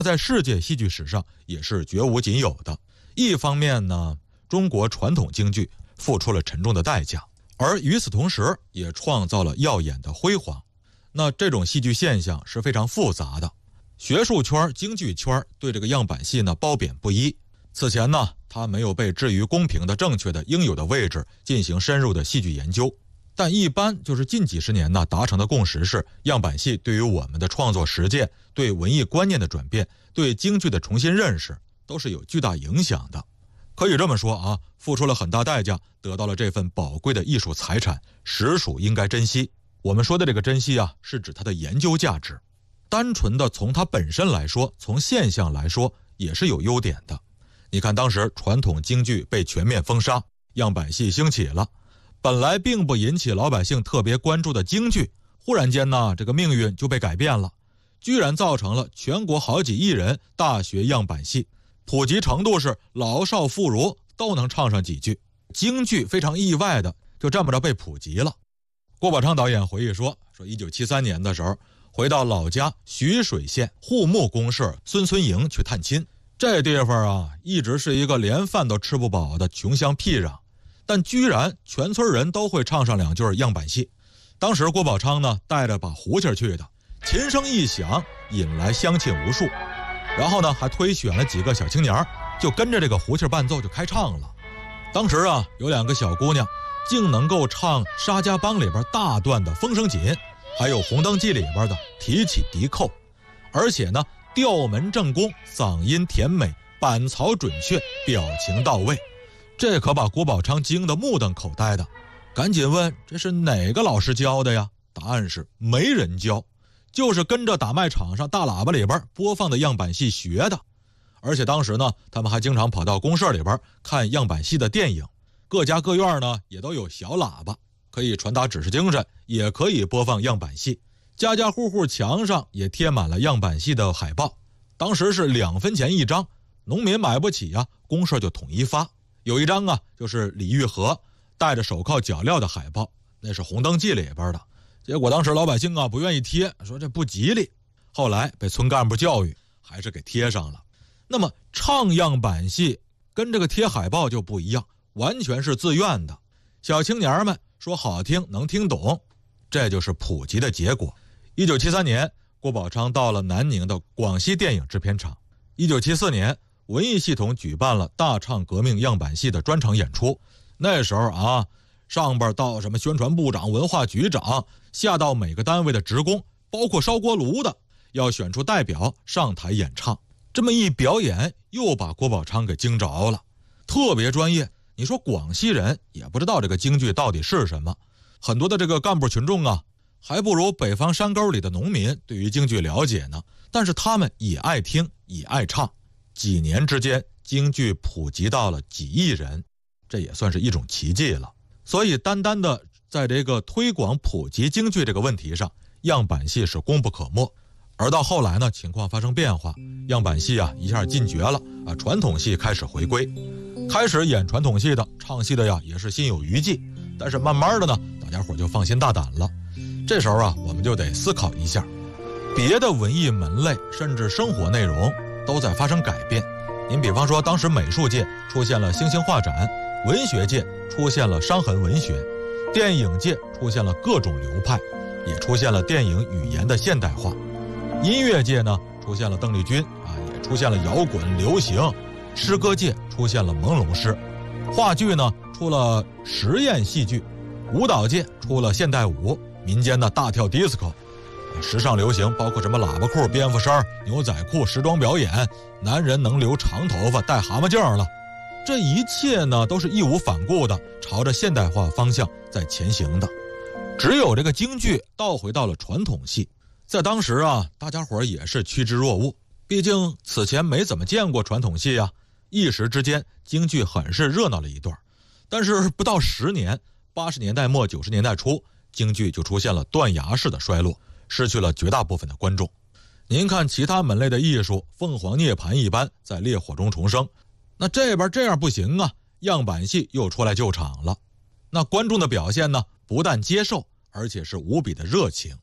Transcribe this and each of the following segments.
在世界戏剧史上也是绝无仅有的。一方面呢，中国传统京剧付出了沉重的代价，而与此同时也创造了耀眼的辉煌。那这种戏剧现象是非常复杂的，学术圈、京剧圈对这个样板戏呢褒贬不一。此前呢，它没有被置于公平的、正确的、应有的位置进行深入的戏剧研究。但一般就是近几十年呢达成的共识是，样板戏对于我们的创作实践、对文艺观念的转变、对京剧的重新认识都是有巨大影响的。可以这么说啊，付出了很大代价，得到了这份宝贵的艺术财产，实属应该珍惜。我们说的这个珍惜啊，是指它的研究价值。单纯的从它本身来说，从现象来说，也是有优点的。你看当时传统京剧被全面封杀，样板戏兴起了，本来并不引起老百姓特别关注的京剧，忽然间呢，这个命运就被改变了，居然造成了全国好几亿人大学样板戏，普及程度是老少妇孺都能唱上几句。京剧非常意外的就这么着被普及了。郭宝昌导演回忆说1973年的时候，回到老家徐水县户木公社孙村营去探亲。这地方啊，一直是一个连饭都吃不饱的穷乡僻壤，但居然全村人都会唱上两句样板戏。当时郭宝昌呢带着把胡琴去的，琴声一响，引来乡亲无数，然后呢还推选了几个小青年，就跟着这个胡琴伴奏就开唱了。当时啊，有两个小姑娘竟能够唱《沙家浜》里边大段的风声紧，还有《红灯记》里边的提起笛扣，而且呢调门正宫，嗓音甜美，板槽准确，表情到位。这可把郭宝昌惊得目瞪口呆的，赶紧问这是哪个老师教的呀？答案是没人教，就是跟着打麦场上大喇叭里边播放的样板戏学的。而且当时呢，他们还经常跑到公社里边看样板戏的电影，各家各院呢也都有小喇叭，可以传达指示精神，也可以播放样板戏。家家户户墙上也贴满了样板戏的海报，当时是2分钱一张，农民买不起啊，公社就统一发。有一张啊，就是李玉和戴着手铐脚镣的海报，那是《红灯记》里边的。结果当时老百姓啊不愿意贴，说这不吉利，后来被村干部教育，还是给贴上了。那么唱样板戏跟这个贴海报就不一样，完全是自愿的。小青年们说好听，能听懂，这就是普及的结果。1973年，郭宝昌到了南宁的广西电影制片厂。1974年，文艺系统举办了大唱革命样板戏的专场演出。那时候啊，上边到什么宣传部长、文化局长，下到每个单位的职工，包括烧锅炉的，要选出代表上台演唱。这么一表演，又把郭宝昌给惊着了，特别专业。你说广西人也不知道这个京剧到底是什么，很多的这个干部群众啊，还不如北方山沟里的农民对于京剧了解呢。但是他们也爱听，也爱唱。几年之间，京剧普及到了几亿人，这也算是一种奇迹了。所以单单的在这个推广普及京剧这个问题上，样板戏是功不可没。而到后来呢，情况发生变化，样板戏啊一下禁绝了啊，传统戏开始回归，开始演传统戏的、唱戏的呀也是心有余悸。但是慢慢的呢，大家伙就放心大胆了。这时候啊，我们就得思考一下，别的文艺门类甚至生活内容都在发生改变。您比方说，当时美术界出现了星星画展，文学界出现了伤痕文学，电影界出现了各种流派，也出现了电影语言的现代化。音乐界呢，出现了邓丽君啊，也出现了摇滚、流行。诗歌界出现了朦胧诗，话剧呢出了实验戏剧，舞蹈界出了现代舞，民间的大跳 disco。时尚流行包括什么喇叭裤、蝙蝠衫、牛仔裤，时装表演，男人能留长头发、戴蛤蟆镜了。这一切呢，都是义无反顾的朝着现代化方向在前行的。只有这个京剧倒回到了传统戏，在当时啊，大家伙也是趋之若鹜，毕竟此前没怎么见过传统戏啊。一时之间，京剧很是热闹了一段，但是不到10年，80年代末90年代初，京剧就出现了断崖式的衰落，失去了绝大部分的观众。您看其他门类的艺术，凤凰涅槃一般在烈火中重生，那这边这样不行啊，样板戏又出来救场了。那观众的表现呢，不但接受，而且是无比的热情。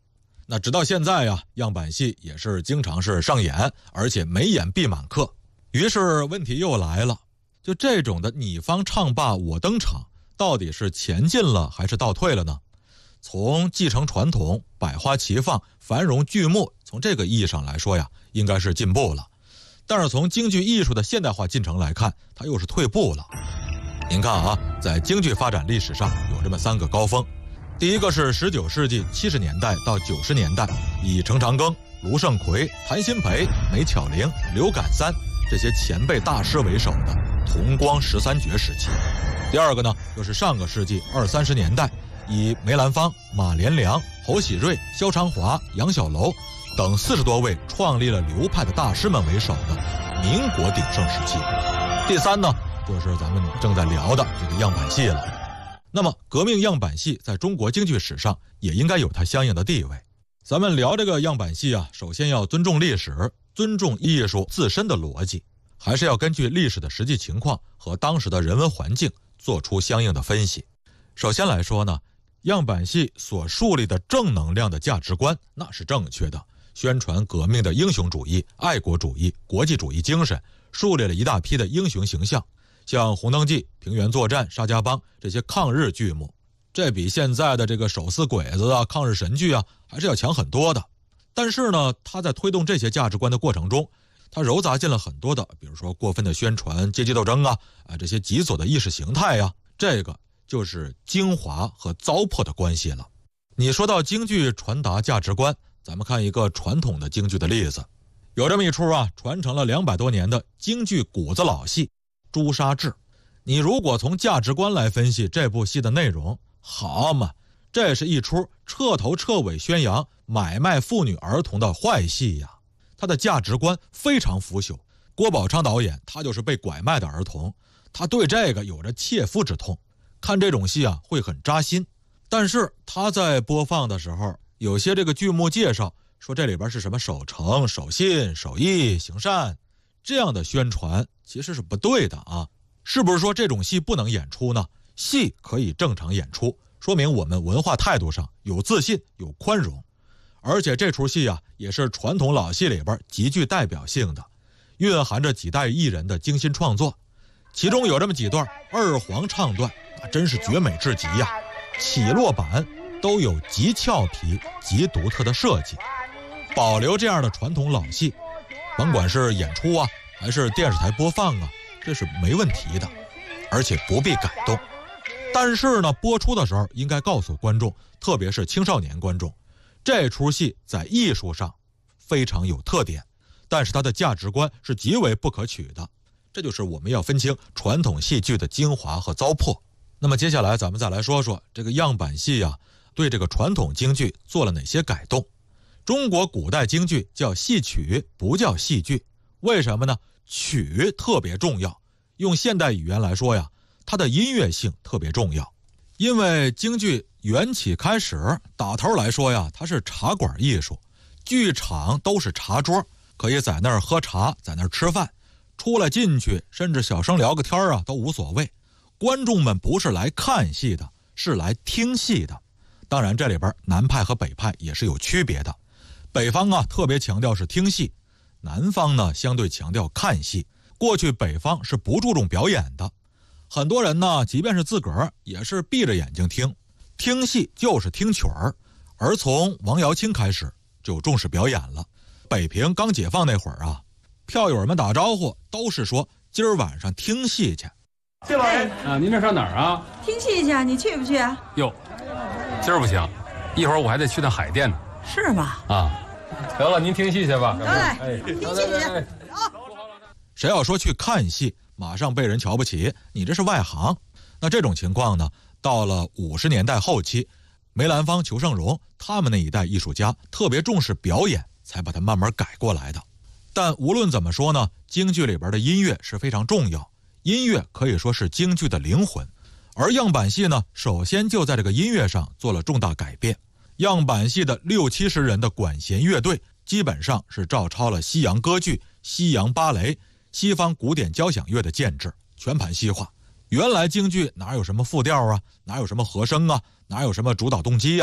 那直到现在呀，样板戏也是经常是上演，而且每演必满客。于是问题又来了，就这种的你方唱罢我登场，到底是前进了还是倒退了呢？从继承传统、百花齐放、繁荣剧目，从这个意义上来说呀，应该是进步了。但是从京剧艺术的现代化进程来看，它又是退步了。您看啊，在京剧发展历史上有这么3个高峰。第一个是19世纪70年代到90年代，以程长庚、卢盛奎、谭鑫培、梅巧玲、刘感三这些前辈大师为首的同光13绝时期。第二个呢，又是上个世纪20、30年代，以梅兰芳、马连良、侯喜瑞、萧长华、杨小楼等40多位创立了流派的大师们为首的民国鼎盛时期。第三呢，就是咱们正在聊的这个样板戏了。那么革命样板戏在中国京剧史上也应该有它相应的地位。咱们聊这个样板戏啊，首先要尊重历史，尊重艺术自身的逻辑，还是要根据历史的实际情况和当时的人文环境做出相应的分析。首先来说呢，样板戏所树立的正能量的价值观那是正确的，宣传革命的英雄主义、爱国主义、国际主义精神，树立了一大批的英雄形象，像《红灯记》、平原作战、沙家浜这些抗日剧目，这比现在的这个手撕鬼子啊、抗日神剧啊还是要强很多的。但是呢，他在推动这些价值观的过程中，他糅杂进了很多的，比如说过分的宣传阶级斗争啊，这些极左的意识形态啊，这个就是精华和糟粕的关系了。你说到京剧传达价值观，咱们看一个传统的京剧的例子，有这么一出啊，传承了200多年的京剧骨子老戏《朱砂痣》。你如果从价值观来分析这部戏的内容，好嘛，这是一出彻头彻尾宣扬买卖妇女儿童的坏戏呀！它的价值观非常腐朽。郭宝昌导演他就是被拐卖的儿童，他对这个有着切肤之痛，看这种戏啊会很扎心。但是他在播放的时候，有些这个剧目介绍说这里边是什么守诚、守信、守义、行善，这样的宣传其实是不对的啊！是不是说这种戏不能演出呢？戏可以正常演出，说明我们文化态度上有自信、有宽容。而且这出戏啊，也是传统老戏里边极具代表性的，蕴含着几代艺人的精心创作。其中有这么几段二黄唱段，那真是绝美至极呀！起落板都有极俏皮、极独特的设计，保留这样的传统老戏，甭管是演出啊，还是电视台播放啊，这是没问题的，而且不必改动。但是呢，播出的时候应该告诉观众，特别是青少年观众，这出戏在艺术上非常有特点，但是它的价值观是极为不可取的。这就是我们要分清传统戏剧的精华和糟粕。那么接下来咱们再来说说这个样板戏啊，对这个传统京剧做了哪些改动。中国古代京剧叫戏曲，不叫戏剧。为什么呢？曲特别重要，用现代语言来说呀，它的音乐性特别重要。因为京剧缘起开始打头来说呀，它是茶馆艺术，剧场都是茶桌，可以在那儿喝茶，在那儿吃饭，出来进去甚至小声聊个天啊都无所谓。观众们不是来看戏的，是来听戏的。当然这里边南派和北派也是有区别的，北方啊特别强调是听戏，南方呢相对强调看戏。过去北方是不注重表演的，很多人呢即便是自个儿也是闭着眼睛听，听戏就是听曲儿。而从王瑶卿开始就重视表演了。北平刚解放那会儿啊，票友们打招呼都是说今儿晚上听戏去。 这老人啊，您这上哪儿啊？ 听戏去，你去不去啊？ 哟，今儿不行，一会儿我还得去趟海淀呢。 是吗？ 啊，得了，您听戏去吧。 来，听戏去。 谁要说去看戏，马上被人瞧不起，你这是外行。那这种情况呢，到了50年代后期，梅兰芳、裘盛戎他们那一代艺术家特别重视表演，才把它慢慢改过来的。但无论怎么说呢，京剧里边的音乐是非常重要，音乐可以说是京剧的灵魂。而样板戏呢，首先就在这个音乐上做了重大改变。样板戏的60、70人的管弦乐队基本上是照抄了西洋歌剧、西洋芭蕾、西方古典交响乐的建制，全盘西化。原来京剧哪有什么复调啊，哪有什么和声啊，哪有什么主导动机啊，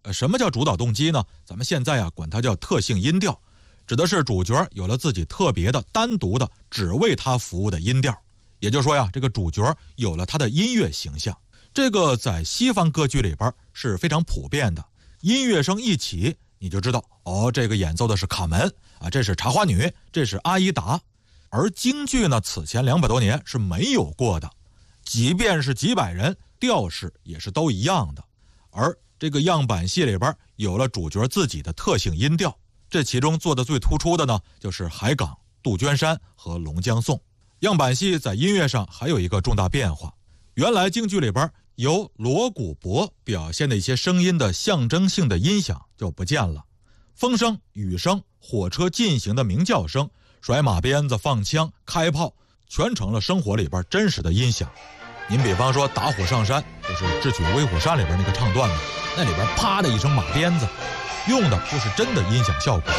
什么叫主导动机呢？咱们现在管它叫特性音调，指的是主角有了自己特别的、单独的、只为他服务的音调。也就是说这个主角有了他的音乐形象。这个在西方歌剧里边是非常普遍的，音乐声一起，你就知道这个演奏的是卡门这是茶花女，这是阿依达。而京剧呢，此前200多年是没有过的，即便是几百人，调式也是都一样的。而这个样板戏里边有了主角自己的特性音调，这其中做的最突出的呢，就是海港、杜鹃山和龙江颂。样板戏在音乐上还有一个重大变化，原来京剧里边由锣鼓钹表现的一些声音的象征性的音响就不见了，风声、雨声、火车进行的鸣叫声、甩马鞭子、放枪、开炮，全成了生活里边真实的音响。您比方说打虎上山，就是《智取威虎山》里边那个唱段子，那里边啪的一声马鞭子，用的就是真的音响效果。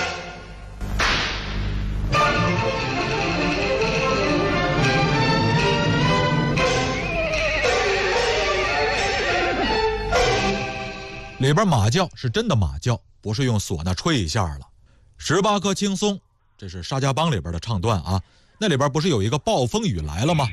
里边马叫是真的马叫，不是用唢呐吹一下了。18棵青松，这是沙家浜里边的唱段那里边不是有一个暴风雨来了吗？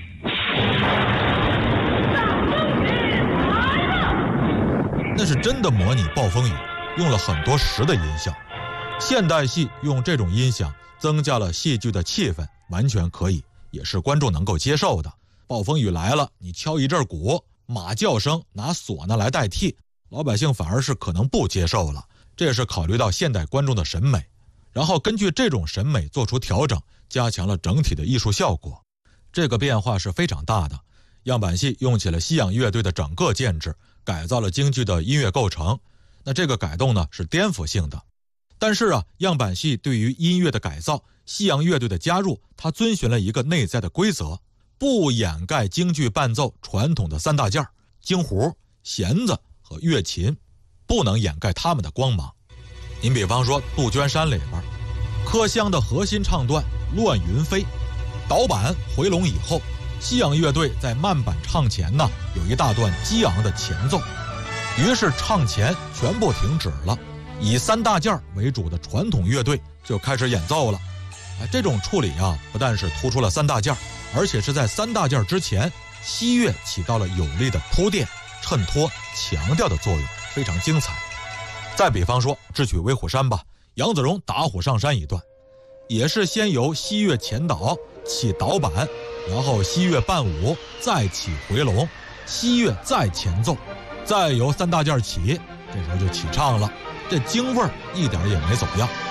那是真的模拟暴风雨，用了很多实的音效。现代戏用这种音响增加了戏剧的气氛，完全可以，也是观众能够接受的。暴风雨来了，你敲一阵鼓，马叫声拿唢呐来代替，老百姓反而是可能不接受了。这也是考虑到现代观众的审美，然后根据这种审美做出调整，加强了整体的艺术效果。这个变化是非常大的。样板戏用起了西洋乐队的整个建制，改造了京剧的音乐构成。那这个改动呢是颠覆性的。但是样板戏对于音乐的改造，西洋乐队的加入，它遵循了一个内在的规则，不掩盖京剧伴奏传统的3大件：京胡、弦子和乐琴，不能掩盖他们的光芒。您比方说杜鹃山里边，柯湘的核心唱段乱云飞，导板回笼以后，西洋乐队在慢板唱前呢有一大段激昂的前奏，于是唱前全部停止了，以3大件为主的传统乐队就开始演奏了。这种处理不但是突出了3大件，而且是在3大件之前，西乐起到了有力的铺垫、衬托、强调的作用，非常精彩。再比方说智取威虎山吧，杨子荣打虎上山一段，也是先由西乐前导起导板，然后西乐伴舞，再起回笼，西乐再前奏，再由3大件起，这时候就起唱了。这京味儿一点也没走样。